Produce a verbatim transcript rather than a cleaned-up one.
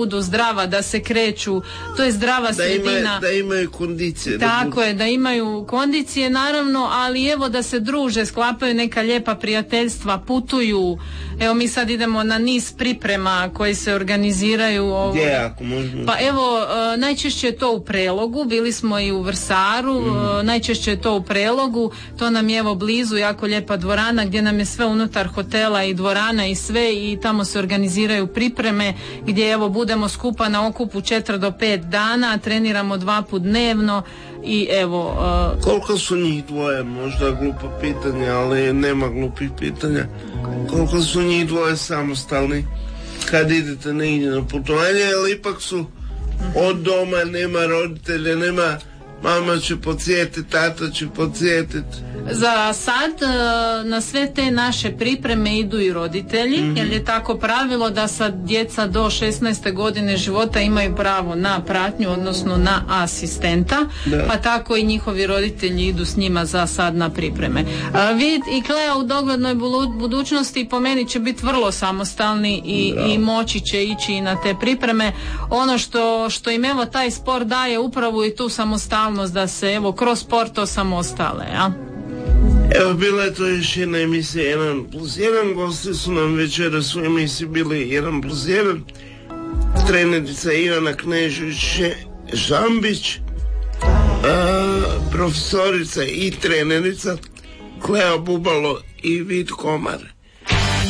budu zdrava, da se kreću, to je zdrava da sredina. Ima, da imaju kondicije. Tako da budu... je, da imaju kondicije naravno, ali evo da se druže, sklapaju neka lijepa prijateljstva, putuju. Evo mi sad idemo na niz priprema koji se organiziraju. Gdje, ako možemo? Pa evo, najčešće je to u Prelogu, bili smo i u Vrsaru, mm. najčešće je to u Prelogu, to nam je evo blizu, jako lijepa dvorana gdje nam je sve unutar hotela i dvorana i sve, i tamo se organiziraju pripreme gdje evo budemo skupa na okupu četiri do pet dana, treniramo dva put dnevno i evo... Uh... Koliko su njih dvoje? Možda glupo pitanje, ali nema glupih pitanja. Koliko su njih dvoje samostalni kad idete negdje na putovanje, jer ipak su od doma, nema roditelja, nema mama će podsjetiti, tata će podsjetiti. Za sad na sve te naše pripreme idu i roditelji, mm-hmm. jer je tako pravilo da sad djeca do šesnaeste godine života imaju pravo na pratnju, odnosno na asistenta, da. Pa tako i njihovi roditelji idu s njima za sad na pripreme. Vid i Klea u doglednoj budućnosti po meni će biti vrlo samostalni i, i moći će ići i na te pripreme. Ono što, što im evo taj sport daje upravo i tu samostalnost da se evo kroz sport osamostale, ja? Evo, bila je to još jedna emisija jedan plus jedan, gosti su nam večeras u emisiji bili jedan plus jedan, trenerica Ivana Knežević-Žambić, profesorica i trenerica Klea Bubalo i Vid Komar.